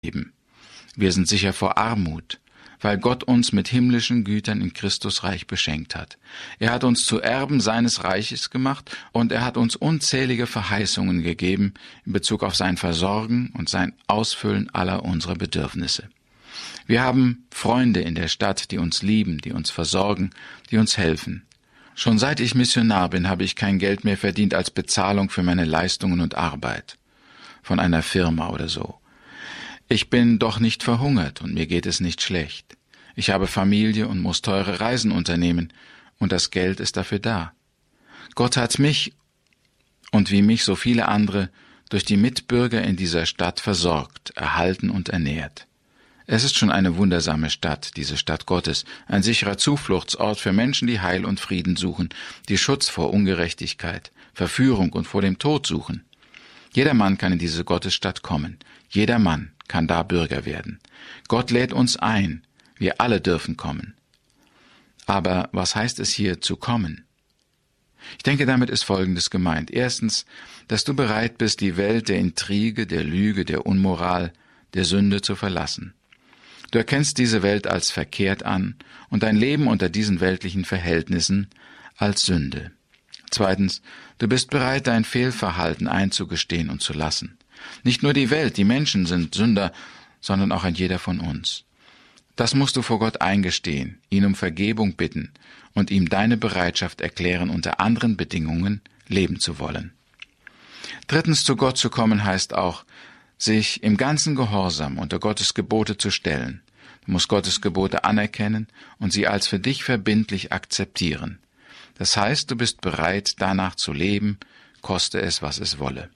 leben. Wir sind sicher vor Armut, weil Gott uns mit himmlischen Gütern in Christus reich beschenkt hat. Er hat uns zu Erben seines Reiches gemacht und er hat uns unzählige Verheißungen gegeben in Bezug auf sein Versorgen und sein Ausfüllen aller unserer Bedürfnisse. Wir haben Freunde in der Stadt, die uns lieben, die uns versorgen, die uns helfen. Schon seit ich Missionar bin, habe ich kein Geld mehr verdient als Bezahlung für meine Leistungen und Arbeit von einer Firma oder so. Ich bin doch nicht verhungert und mir geht es nicht schlecht. Ich habe Familie und muss teure Reisen unternehmen und das Geld ist dafür da. Gott hat mich und wie mich so viele andere durch die Mitbürger in dieser Stadt versorgt, erhalten und ernährt. Es ist schon eine wundersame Stadt, diese Stadt Gottes, ein sicherer Zufluchtsort für Menschen, die Heil und Frieden suchen, die Schutz vor Ungerechtigkeit, Verführung und vor dem Tod suchen. Jeder Mann kann in diese Gottesstadt kommen. Jeder Mann kann da Bürger werden. Gott lädt uns ein. Wir alle dürfen kommen. Aber was heißt es hier zu kommen? Ich denke, damit ist Folgendes gemeint. Erstens, dass du bereit bist, die Welt der Intrige, der Lüge, der Unmoral, der Sünde zu verlassen. Du erkennst diese Welt als verkehrt an und dein Leben unter diesen weltlichen Verhältnissen als Sünde. Zweitens, du bist bereit, dein Fehlverhalten einzugestehen und zu lassen. Nicht nur die Welt, die Menschen sind Sünder, sondern auch ein jeder von uns. Das musst du vor Gott eingestehen, ihn um Vergebung bitten und ihm deine Bereitschaft erklären, unter anderen Bedingungen leben zu wollen. Drittens, zu Gott zu kommen heißt auch, sich im ganzen Gehorsam unter Gottes Gebote zu stellen. Du musst Gottes Gebote anerkennen und sie als für dich verbindlich akzeptieren. Das heißt, du bist bereit, danach zu leben, koste es, was es wolle.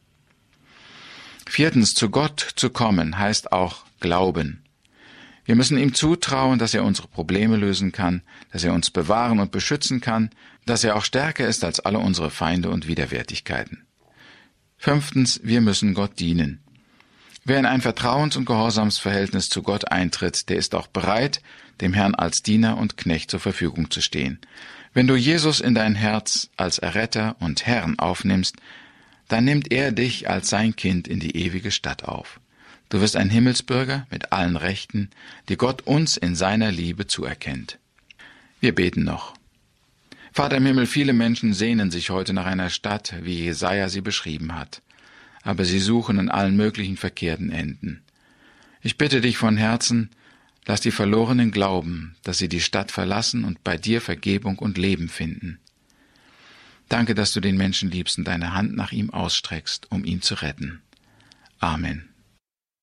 Viertens, zu Gott zu kommen heißt auch Glauben. Wir müssen ihm zutrauen, dass er unsere Probleme lösen kann, dass er uns bewahren und beschützen kann, dass er auch stärker ist als alle unsere Feinde und Widerwärtigkeiten. Fünftens, wir müssen Gott dienen. Wer in ein Vertrauens- und Gehorsamsverhältnis zu Gott eintritt, der ist auch bereit, dem Herrn als Diener und Knecht zur Verfügung zu stehen. Wenn du Jesus in dein Herz als Erretter und Herrn aufnimmst, dann nimmt er dich als sein Kind in die ewige Stadt auf. Du wirst ein Himmelsbürger mit allen Rechten, die Gott uns in seiner Liebe zuerkennt. Wir beten noch. Vater im Himmel, viele Menschen sehnen sich heute nach einer Stadt, wie Jesaja sie beschrieben hat. Aber sie suchen an allen möglichen verkehrten Enden. Ich bitte dich von Herzen, lass die Verlorenen glauben, dass sie die Stadt verlassen und bei dir Vergebung und Leben finden. Danke, dass du den Menschen liebst und deine Hand nach ihm ausstreckst, um ihn zu retten. Amen.